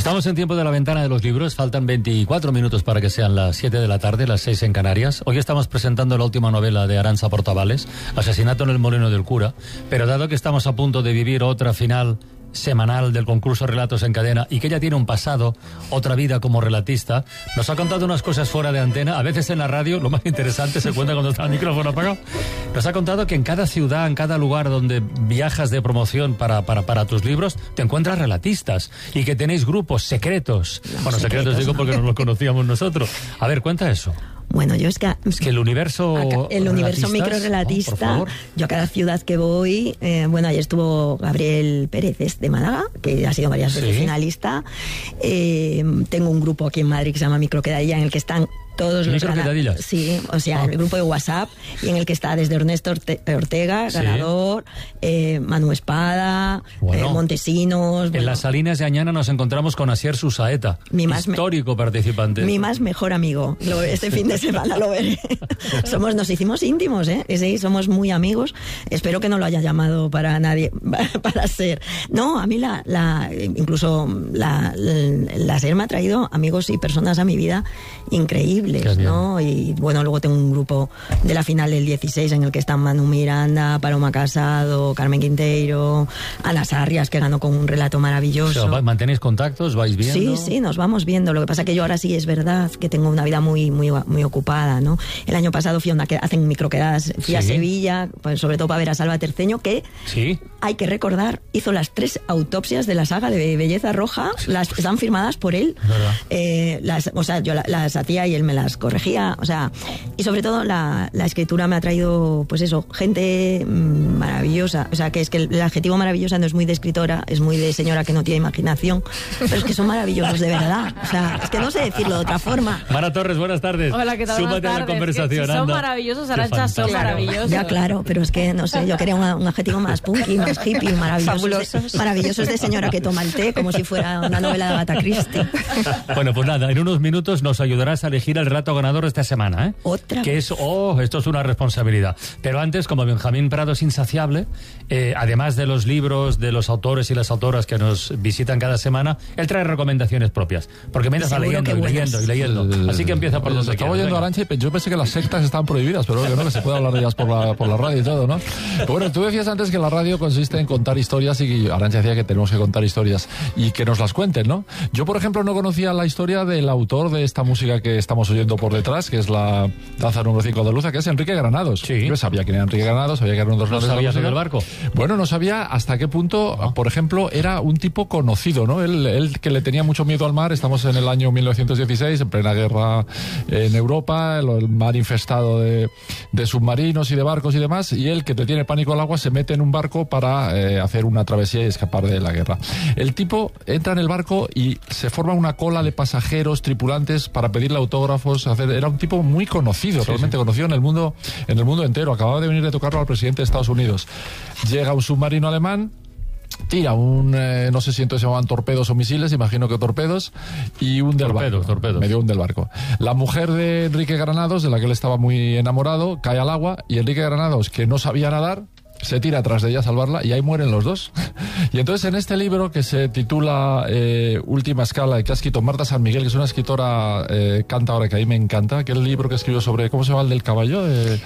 Estamos en tiempo de la ventana de los libros, faltan 24 minutos para que sean las 7 de la tarde, las 6 en Canarias. Hoy estamos presentando la última novela de Arantxa Portavales, Asesinato en el Molino del Cura, pero dado que estamos a punto de vivir otra final semanal del concurso Relatos en Cadena y que ella tiene un pasado, otra vida como relatista, nos ha contado unas cosas fuera de antena. A veces en la radio lo más interesante se cuenta cuando está el micrófono apagado. Nos ha contado que en cada ciudad, en cada lugar donde viajas de promoción para tus libros, te encuentras relatistas y que tenéis grupos secretos. No, bueno, secretos digo porque no los conocíamos nosotros. A ver, cuenta eso. Bueno, yo es que el universo microrelatista, yo a cada ciudad que voy, bueno, ayer estuvo Gabriel Pérez de Málaga, que ha sido varias veces finalista. Tengo un grupo aquí en Madrid que se llama Microquedadilla, en el que están todos los ganadores. Sí, o sea, el grupo de WhatsApp, y en el que está desde Ernesto Ortega, ganador, Manu Espada, Montesinos. En las Salinas de Añana nos encontramos con Asier Susaeta, histórico participante. Mi más mejor amigo. Este fin de semana lo veré. Nos hicimos íntimos, sí, somos muy amigos. Espero que no lo haya llamado para nadie, para ser. No, a mí incluso la SER me ha traído amigos y personas a mi vida increíbles, ¿no? Y bueno, luego tengo un grupo de la final del 16 en el que están Manu Miranda, Paloma Casado, Carmen Quinteiro, Ana Sarrias, que ganó con un relato maravilloso. O sea, ¿mantenéis contactos? ¿Vais viendo? Sí, nos vamos viendo. Lo que pasa es que yo ahora sí es verdad que tengo una vida muy ocupada, ¿no? El año pasado hacen microquedadas, fui a Sevilla, pues sobre todo para ver a Salva Terceño, que hay que recordar, hizo las 3 autopsias de la saga de Belleza Roja, están firmadas por él. Yo las hacía y él me las corregía, y sobre todo la escritura me ha traído, pues eso, gente maravillosa. O sea, que es que el adjetivo maravillosa no es muy de escritora, es muy de señora que no tiene imaginación, pero es que son maravillosos de verdad. O sea, es que no sé decirlo de otra forma. Mara Torres, buenas tardes. Hola, ¿qué tal? Súmate a la conversación. Si son maravillosos, Arantxa, son maravillosos. Ya, claro, pero es que, no sé, yo quería un adjetivo más punky, más hippie, maravillosos. Maravillosos de señora que toma el té, como si fuera una novela de Agatha Christie. Bueno, pues nada, en unos minutos nos ayudarás a elegir el relato ganador de esta semana, ¿eh? Otra. Que es, esto es una responsabilidad. Pero antes, como Benjamín Prado es insaciable, además de los libros, de los autores y las autoras que nos visitan cada semana, él trae recomendaciones propias. Porque me estás leyendo y leyendo. Así que empieza por donde estaba oyendo Arantxa y yo pensé que las sectas estaban prohibidas, pero que no, que se puede hablar de ellas por la radio y todo, ¿no? Pero bueno, tú decías antes que la radio consiste en contar historias y Arantxa decía que tenemos que contar historias y que nos las cuenten, ¿no? Yo, por ejemplo, no conocía la historia del autor de esta música que estamos oyendo por detrás, que es la danza número 5 de Luza, que es Enrique Granados. Sí. Yo sabía quién era Enrique Granados, sabía que era uno de los grandes. ¿No sabías del barco? Bueno, no sabía hasta qué punto, por ejemplo, era un tipo conocido, ¿no? Él que le tenía mucho miedo al mar. Estamos en el año 1916, en plena guerra en Europa, el mar infestado de submarinos y de barcos y demás, y él, que te tiene pánico al agua, se mete en un barco para hacer una travesía y escapar de la guerra. El tipo entra en el barco y se forma una cola de pasajeros, tripulantes, para pedirle autógrafos. Era un tipo muy conocido, realmente conocido en el mundo entero. Acababa de venir de tocarlo al presidente de Estados Unidos. Llega un submarino alemán, tira no sé si entonces se llamaban torpedos o misiles, imagino que torpedos, y hunde el barco. Medio hunde el barco. La mujer de Enrique Granados, de la que él estaba muy enamorado, cae al agua, y Enrique Granados, que no sabía nadar, se tira atrás de ella a salvarla, y ahí mueren los dos. Y entonces en este libro, que se titula Última Escala, y que ha escrito Marta San Miguel, que es una escritora cántabra que a mí me encanta, aquel libro que escribió sobre, ¿cómo se llama el del caballo?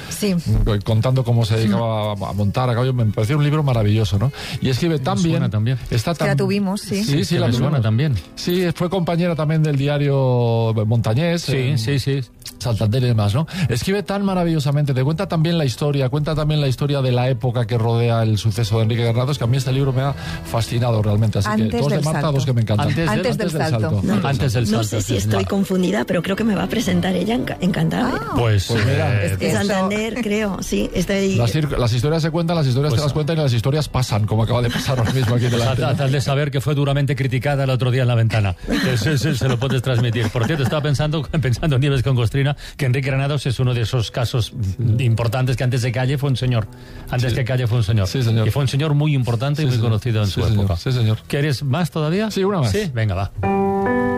Contando cómo se dedicaba a montar a caballo, me pareció un libro maravilloso, ¿no? Y escribe tan bien. También. La tuvimos, sí. Sí, la tuvimos también. Sí, fue compañera también del diario Montañés. Sí. Santander y demás, ¿no? Escribe tan maravillosamente, te cuenta también la historia de la época que rodea el suceso de Enrique Granados, que a mí este libro me ha fascinado realmente. Así antes que dos de Marta, salto. dos que me encantan. Antes del salto. Antes del salto. No sé si estoy confundida, pero creo que me va a presentar ella en Cantabria. Pues mira, en Santander, creo, sí. Las historias se cuentan, las historias te las cuentan y las historias pasan, como acaba de pasar ahora mismo aquí delante. Tal de saber que fue duramente criticada el otro día en la ventana. Se lo puedes transmitir. Por cierto, estaba pensando en Nieves con Costrina, que Enrique Granados es uno de esos casos importantes, que antes de calle fue un señor. Sí, señor. Y fue un señor muy importante y muy conocido en su época. Sí, señor. ¿Quieres más todavía? Sí, una más. Sí, venga, va.